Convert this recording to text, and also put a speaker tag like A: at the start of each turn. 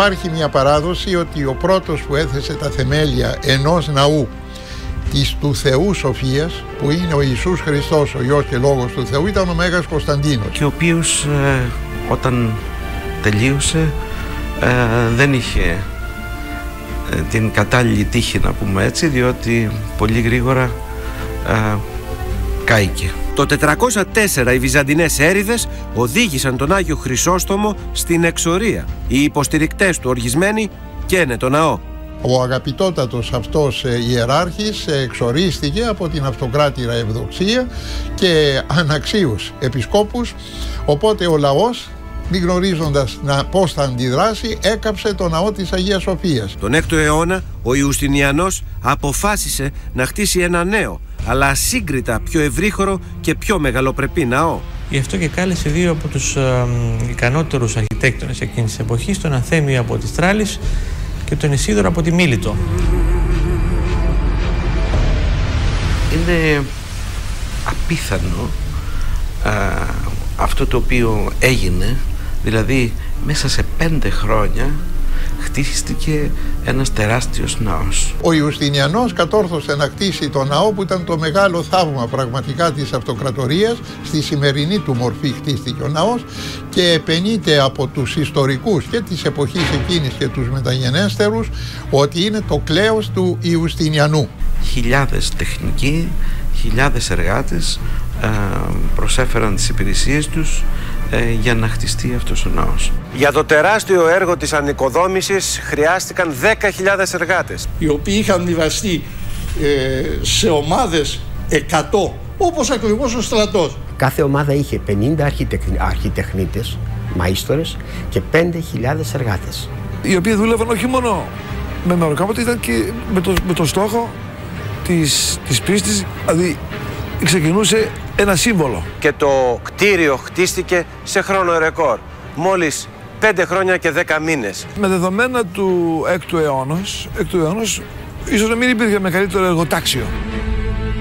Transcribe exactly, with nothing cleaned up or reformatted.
A: Υπάρχει μια παράδοση ότι ο πρώτος που έθεσε τα θεμέλια ενός ναού της του Θεού Σοφίας, που είναι ο Ιησούς Χριστός, ο Υιός και Λόγος του Θεού, ήταν ο Μέγας Κωνσταντίνος.
B: Και ο οποίος ε, όταν τελείωσε ε, δεν είχε ε, την κατάλληλη τύχη, να πούμε έτσι, διότι πολύ γρήγορα ε, κάηκε.
C: Το τετρακόσια τέσσερα οι Βυζαντινές έρηδες οδήγησαν τον Άγιο Χρυσόστομο στην εξορία. Οι υποστηρικτές του οργισμένοι καίνε το ναό.
A: Ο αγαπητότατος αυτός ιεράρχης εξορίστηκε από την αυτοκράτηρα Ευδοξία και αναξίους επισκόπους, οπότε ο λαός, μη γνωρίζοντας να, πώς θα αντιδράσει, έκαψε το ναό της Αγίας Σοφίας.
C: Τον έκτο αιώνα ο Ιουστινιανός αποφάσισε να χτίσει ένα νέο, αλλά ασύγκριτα πιο ευρύχωρο και πιο μεγαλοπρεπή ναό.
D: Γι' αυτό και κάλεσε δύο από τους ε, ικανότερους αρχιτέκτονες εκείνης της εποχής, τον Ανθέμιο από τη Στράλης και τον Ισίδωρο από τη Μίλητο.
B: Είναι απίθανο α, αυτό το οποίο έγινε, δηλαδή μέσα σε πέντε χρόνια χτίστηκε ένας τεράστιος ναός.
A: Ο Ιουστινιανός κατόρθωσε να κτίσει το ναό που ήταν το μεγάλο θαύμα πραγματικά της αυτοκρατορίας. Στη σημερινή του μορφή χτίστηκε ο ναός και επενείται από τους ιστορικούς και της εποχής εκείνης και τους μεταγενέστερους ότι είναι το κλέος του Ιουστινιανού.
B: Χιλιάδες τεχνικοί, χιλιάδες εργάτες ε, προσέφεραν τις υπηρεσίες τους ε, για να χτιστεί αυτός ο ναός.
C: Για το τεράστιο έργο της ανοικοδόμησης χρειάστηκαν δέκα χιλιάδες εργάτες,
E: οι οποίοι είχαν μοιραστεί ε, σε ομάδες εκατό, όπως ακριβώς ο στρατός.
F: Κάθε ομάδα είχε πενήντα αρχιτεκ... αρχιτεχνίτες, μαΐστορες και πέντε χιλιάδες εργάτες.
G: Οι οποίοι δούλευαν όχι μόνο με μεροκάποτε, ήταν και με το, με το στόχο της, της πίστης, δηλαδή ξεκινούσε ένα σύμβολο.
C: και το κτίριο χτίστηκε σε χρόνο ρεκόρ, μόλις πέντε χρόνια και δέκα μήνες.
G: Με δεδομένα του έκτου αιώνος, έκτου αιώνος ίσως να μην υπήρχε μεγαλύτερο εργοτάξιο.